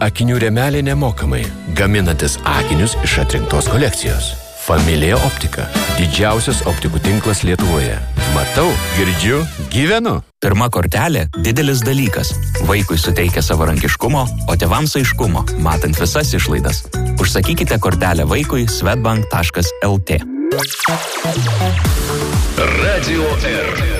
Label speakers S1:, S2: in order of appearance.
S1: Akinių rėmeliai nemokamai, gaminantis akinius iš atrinktos kolekcijos. Familija Optika. Didžiausias optikų tinklas Lietuvoje. Matau, girdžiu, gyvenu.
S2: Pirma kortelė – didelis dalykas. Vaikui suteikia savarankiškumo, o tėvams aiškumo, matant visas išlaidas. Užsakykite kortelę vaikui swedbank.lt.
S3: Radio R.